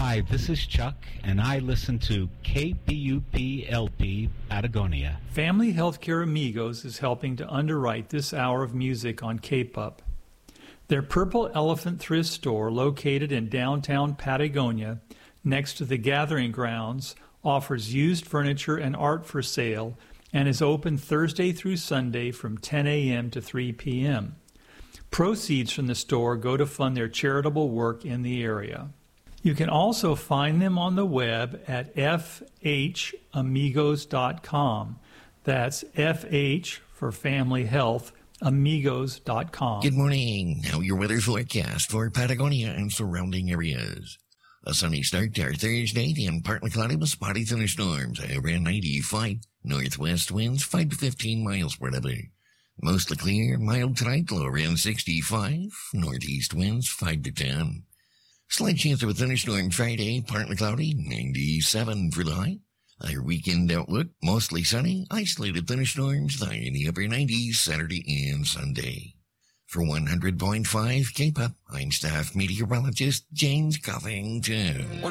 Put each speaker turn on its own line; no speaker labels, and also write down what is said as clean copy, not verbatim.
Hi, this is Chuck, and I listen to KPUP-LP Patagonia.
Family Healthcare Amigos is helping to underwrite this hour of music on KPUP. Their Purple Elephant thrift store, located in downtown Patagonia, next to the Gathering Grounds, offers used furniture and art for sale and is open Thursday through Sunday from 10 a.m. to 3 p.m. Proceeds from the store go to fund their charitable work in the area. You can also find them on the web at fhamigos.com. That's FH for Family Health, amigos.com.
Good morning. Now your weather forecast for Patagonia and surrounding areas. A sunny start to our Thursday and partly cloudy with spotty thunderstorms around 95. Northwest winds 5 to 15 miles per hour. Mostly clear, mild tonight, low around 65. Northeast winds 5 to 10. Slight chance of a thunderstorm Friday, partly cloudy, 97 for the high. Our weekend outlook, mostly sunny, isolated thunderstorms, high in the upper 90s Saturday and Sunday. For 100.5 KPUP, I'm staff meteorologist James Covington.